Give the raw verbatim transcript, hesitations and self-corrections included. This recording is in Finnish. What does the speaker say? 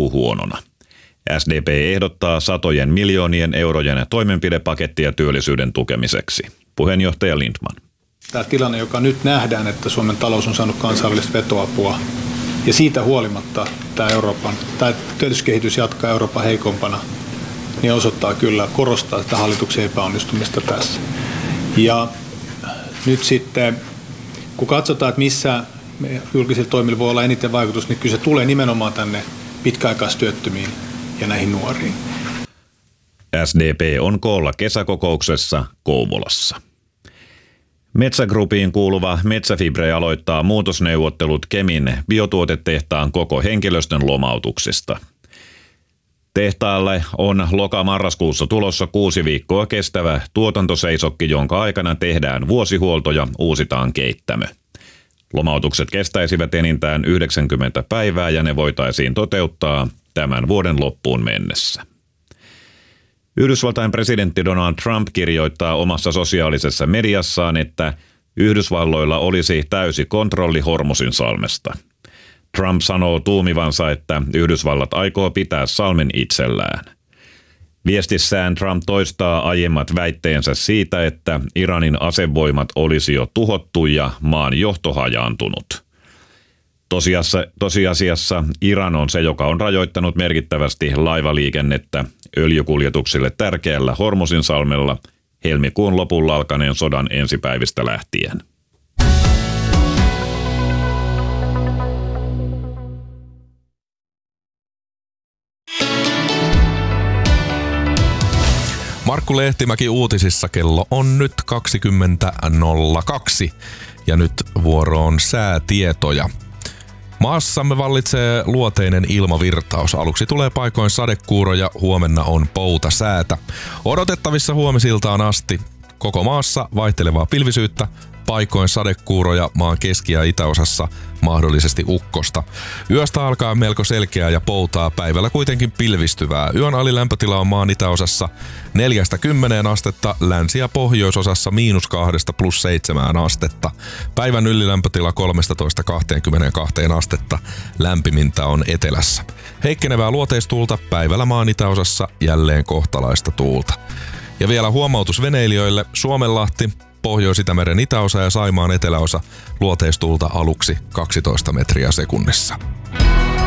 kasvu huonona. S D P ehdottaa satojen miljoonien eurojen toimenpidepakettia työllisyyden tukemiseksi. Puheenjohtaja Lindtman. Tämä tilanne, joka nyt nähdään, että Suomen talous on saanut kansainvälistä vetoapua ja siitä huolimatta tämä, Euroopan, tämä työllisyyskehitys jatkaa Euroopan heikompana, niin osoittaa kyllä, korostaa sitä hallituksen epäonnistumista tässä. Ja nyt sitten, kun katsotaan, että missä julkisilla toimilla voi olla eniten vaikutus, niin kyllä se tulee nimenomaan tänne pitkäaikaistyöttömiin ja näihin nuoriin. S D P on koolla kesäkokouksessa Kouvolassa. Metsä Groupiin kuuluva Metsäfibre aloittaa muutosneuvottelut Kemin biotuotetehtaan koko henkilöstön lomautuksista. Tehtaalle on loka-marraskuussa tulossa kuusi viikkoa kestävä tuotantoseisokki, jonka aikana tehdään vuosihuolto ja uusitaan keittämö. Lomautukset kestäisivät enintään yhdeksänkymmentä päivää ja ne voitaisiin toteuttaa tämän vuoden loppuun mennessä. Yhdysvaltain presidentti Donald Trump kirjoittaa omassa sosiaalisessa mediassaan, että Yhdysvalloilla olisi täysi kontrolli Hormuzinsalmesta. Trump sanoo tuumivansa, että Yhdysvallat aikoo pitää salmen itsellään. Viestissään Trump toistaa aiemmat väitteensä siitä, että Iranin asevoimat olisi jo tuhottu ja maan johto hajaantunut. Tosiasiassa Iran on se, joka on rajoittanut merkittävästi laivaliikennettä öljykuljetuksille tärkeällä Hormuzinsalmella helmikuun lopulla alkaneen sodan ensipäivistä lähtien. Markku Lehtimäki uutisissa, kello on nyt kaksikymmentä nolla kaksi ja nyt vuoroon säätietoja. Maassamme vallitsee luoteinen ilmavirtaus. Aluksi tulee paikoin sadekuuroja, huomenna on poutasäätä. Odotettavissa huomisiltaan asti koko maassa vaihtelevaa pilvisyyttä, paikoin sadekuuroja maan keski- ja itäosassa, mahdollisesti ukkosta. Yöstä alkaa melko selkeää ja poutaa, päivällä kuitenkin pilvistyvää. Yön alilämpötila on maan itäosassa neljästä kymmeneen astetta, länsi- ja pohjoisosassa miinus kahdesta plus seitsemään astetta. Päivän ylilämpötila kolmetoista kaksikymmentäkaksi astetta, lämpimintä on etelässä. Heikkenevää luoteistuulta, päivällä maan itäosassa jälleen kohtalaista tuulta. Ja vielä huomautus veneilijöille: Suomenlahti, Pohjois-Itämeren itäosa ja Saimaan eteläosa, luoteistuulta aluksi kaksitoista metriä sekunnissa.